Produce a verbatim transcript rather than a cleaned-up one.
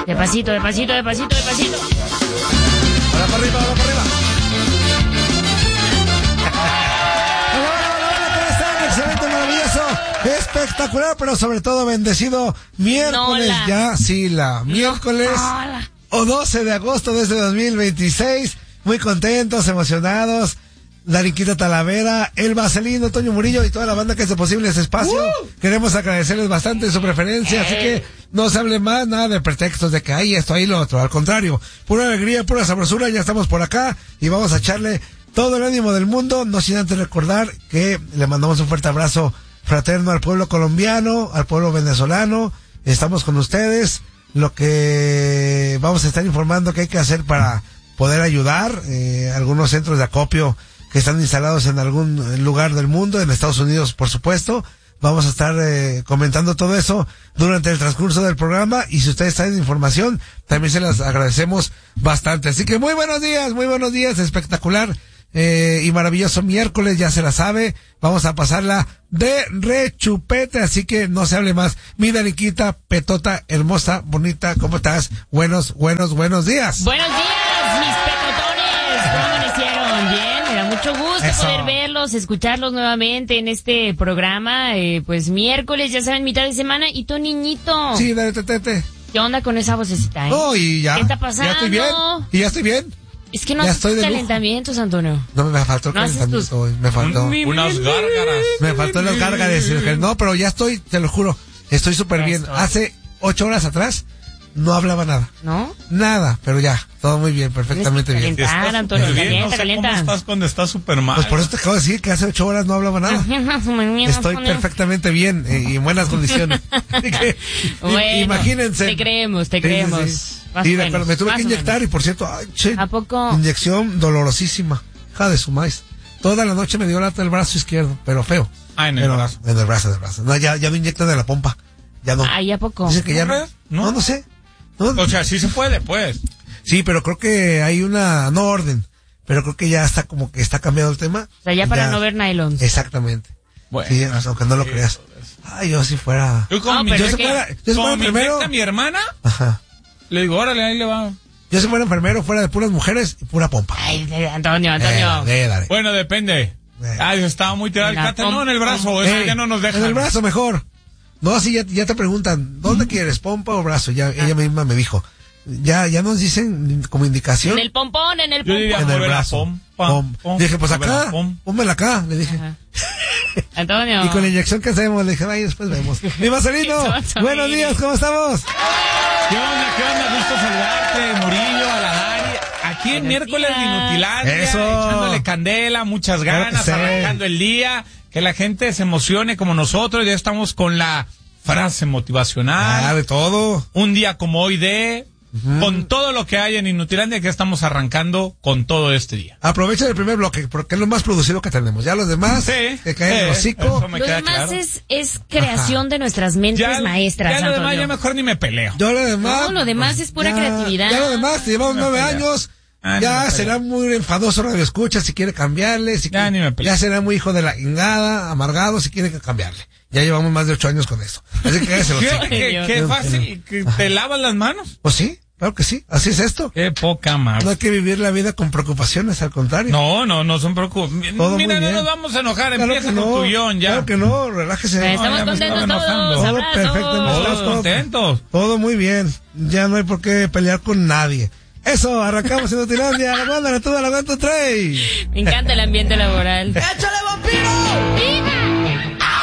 De pasito, de pasito, de pasito, de pasito. Ahora para arriba, ahora para arriba. Hola, hola, hola, hola, ¿cómo están? Excelente, maravilloso, espectacular, pero sobre todo bendecido miércoles No, la... ya, sí, la miércoles No, o doce de agosto de este dos mil veintiséis. Muy contentos, emocionados. Dariquita Talavera, El Vaselino, Toño Murillo y toda la banda que hace posible ese espacio. Uh. Queremos agradecerles bastante su preferencia, así que no se hable más nada de pretextos de que hay esto, ahí lo otro. Al contrario, pura alegría, pura sabrosura, ya estamos por acá y vamos a echarle todo el ánimo del mundo, no sin antes recordar que le mandamos un fuerte abrazo fraterno al pueblo colombiano, al pueblo venezolano. Estamos con ustedes, lo que vamos a estar informando que hay que hacer para poder ayudar, eh, algunos centros de acopio que están instalados en algún lugar del mundo, en Estados Unidos, por supuesto. Vamos a estar eh, comentando todo eso durante el transcurso del programa, y si ustedes traen información, también se las agradecemos bastante. Así que muy buenos días, muy buenos días, espectacular eh, y maravilloso miércoles, ya se la sabe. Vamos a pasarla de rechupete, así que no se hable más. Mi Daniquita, petota, hermosa, bonita, ¿cómo estás? Buenos, buenos, buenos días. Buenos días, mis petotones. ¿Cómo amanecieron? Bien. Me da mucho gusto Eso. poder verlos, escucharlos nuevamente en este programa, eh, pues miércoles, ya saben, mitad de semana, y tu niñito. Sí, dale, tete. ¿Qué onda con esa vocecita, eh? No, y ya. ¿Qué está pasando? Ya estoy bien, y ya estoy bien. Es que no haces tus calentamientos, Antonio. No, me faltó el no calentamiento tus... hoy, me faltó. Un, unas gárgaras. Me faltó las gárgaras, no, pero ya estoy, te lo juro, estoy súper bien. Hace ocho horas atrás no hablaba nada. ¿No? Nada, pero ya, todo muy bien, perfectamente bien. Calentar, Antonio, bien, calienta, no sé calienta. ¿Cómo estás cuando estás súper mal? Pues por eso te acabo de decir que hace ocho horas no hablaba nada. Estoy perfectamente bien eh, y en buenas condiciones. que, bueno, imagínense. Te creemos, te creemos. Sí, sí, sí. Más y o menos, me tuve más que inyectar y por cierto, ay, che, ¿a poco? Inyección dolorosísima, hija de su maíz. Toda la noche me dio lata el brazo izquierdo, pero feo. Ah, en el pero, brazo. En el brazo, en el brazo. No, ya, ya no inyectan de la pompa. Ya no. Ay, ¿a poco? Dicen que ya no. ¿No? No, no sé. No, o sea, sí se puede, pues. Sí, pero creo que hay una, no orden, pero creo que ya está como que está cambiado el tema. O sea, ya para ya, no ver nylons. Exactamente. Bueno. Sí, aunque no lo sí, creas. Ay, yo si fuera. Yo como no, mi, yo yo si fuera, yo como fuera mi enfermero. mi hermana. Ajá. Le digo, órale, ahí le va. Yo si fuera enfermero, fuera de puras mujeres y pura pompa. Ay, Antonio, Antonio. Eh, dale. Bueno, depende. Eh. Ay, estaba muy tirado el cate, no, en el brazo, eso eh, ya no nos deja. En el brazo mejor. No, así ya, ya te preguntan, ¿dónde quieres, pompa o brazo? Ya, ah. ella misma me dijo. Ya, ya nos dicen como indicación. En el pompón, en el pompón. En el brazo. Pom, pom, pom. Dije, pues acá, pónmela acá, le dije. Ajá. Antonio. Y con la inyección que hacemos, le dije, ay, después vemos. Mi Marcelino, buenos días, ¿cómo estamos? ¿Qué onda, qué onda? Gusto saludarte, Murillo, a la Dani. Aquí en miércoles de Inutilandia, Eso. echándole candela, muchas ganas, claro arrancando el día, que la gente se emocione como nosotros. Ya estamos con la frase motivacional. Ah, de todo. Un día como hoy de... Uh-huh. Con todo lo que hay en Inutilandia, que estamos arrancando con todo este día. Aprovecha el primer bloque, porque es lo más producido que tenemos. Ya los demás, sí, que caen en el hocico. Lo demás claro. es, es creación Ajá. de nuestras mentes ya, maestras, Ya lo Antonio. demás, ya mejor ni me peleo. Yo lo demás. No, lo demás es pura ya, creatividad. Ya lo demás, te llevamos nueve años. Ah, ya será muy enfadoso Radio Escucha si quiere cambiarle. Si ya, quiere, ni me peleo. Ya será muy hijo de la ingada, amargado si quiere cambiarle. Ya llevamos más de ocho años con eso. Así que cállese. ¿Qué, qué, qué fácil, que te lavas las manos. Pues sí. Claro que sí, así es esto. Qué poca más. No hay que vivir la vida con preocupaciones, al contrario. No, no, no son preocupaciones. Mira, no nos vamos a enojar, claro empieza no, con tu guión ya. Claro que no, relájese. No, estamos no, contentos todos, todo perfecto, todos todo, contentos. Todo muy bien, ya no hay por qué pelear con nadie. Eso, arrancamos en Inutilandia, mándale tú a la cuenta tres. Me encanta el ambiente laboral.